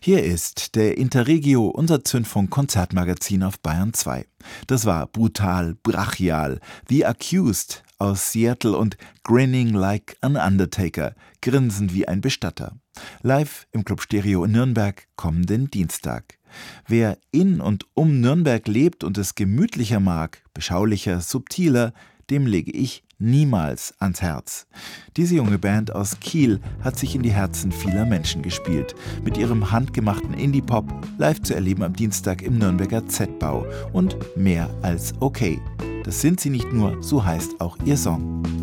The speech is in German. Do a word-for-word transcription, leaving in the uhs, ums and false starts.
Hier ist der Interregio, unser Zündfunk-Konzertmagazin auf Bayern zwei. Das war brutal, brachial, The Accused aus Seattle und Grinning Like an Undertaker, grinsend wie ein Bestatter. Live im Club Stereo in Nürnberg kommenden Dienstag. Wer in und um Nürnberg lebt und es gemütlicher mag, beschaulicher, subtiler, dem lege ich niemals ans Herz. Diese junge Band aus Kiel hat sich in die Herzen vieler Menschen gespielt. Mit ihrem handgemachten Indie-Pop live zu erleben am Dienstag im Nürnberger Z-Bau. Und mehr als okay. Das sind sie nicht nur, so heißt auch ihr Song.